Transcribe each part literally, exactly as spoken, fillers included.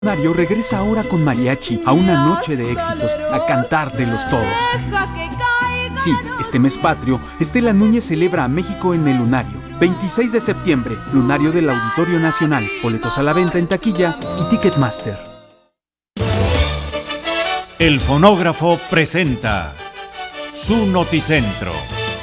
Mario regresa ahora con mariachi a una noche de éxitos, a cantártelos todos. Sí, este mes patrio, Estela Núñez celebra a México en el Lunario. veintiséis de septiembre, Lunario del Auditorio Nacional. Boletos a la venta en taquilla y Ticketmaster. El Fonógrafo presenta su Noticentro.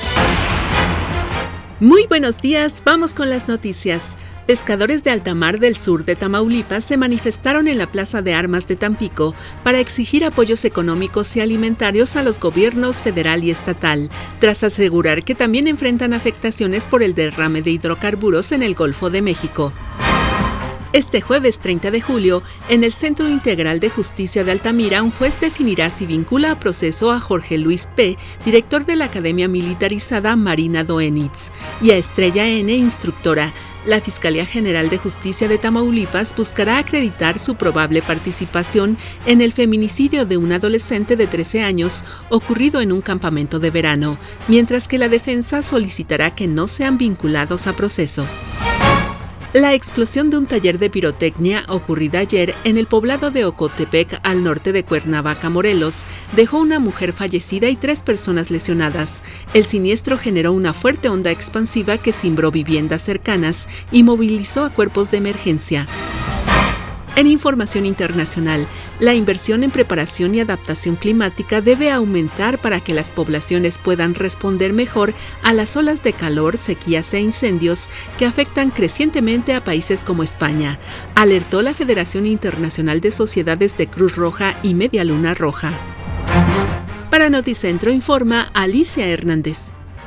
Muy buenos días, vamos con las noticias. Pescadores de alta mar del sur de Tamaulipas se manifestaron en la Plaza de Armas de Tampico para exigir apoyos económicos y alimentarios a los gobiernos federal y estatal, tras asegurar que también enfrentan afectaciones por el derrame de hidrocarburos en el Golfo de México. Este jueves treinta de julio, en el Centro Integral de Justicia de Altamira, un juez definirá si vincula a proceso a Jorge Luis P., director de la Academia Militarizada Marina Doenitz, y a Estrella N., instructora. La Fiscalía General de Justicia de Tamaulipas buscará acreditar su probable participación en el feminicidio de un adolescente de trece años ocurrido en un campamento de verano, mientras que la defensa solicitará que no sean vinculados a proceso. La explosión de un taller de pirotecnia ocurrida ayer en el poblado de Ocotepec, al norte de Cuernavaca, Morelos, dejó una mujer fallecida y tres personas lesionadas. El siniestro generó una fuerte onda expansiva que cimbró viviendas cercanas y movilizó a cuerpos de emergencia. En información internacional, la inversión en preparación y adaptación climática debe aumentar para que las poblaciones puedan responder mejor a las olas de calor, sequías e incendios que afectan crecientemente a países como España, alertó la Federación Internacional de Sociedades de Cruz Roja y Media Luna Roja. Para Noticentro informa Alicia Hernández.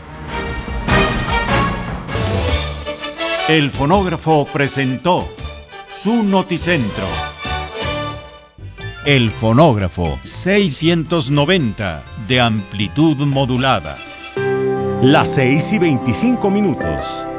El Fonógrafo presentó su Noticentro. El Fonógrafo seiscientos noventa de amplitud modulada. Las seis y veinticinco minutos.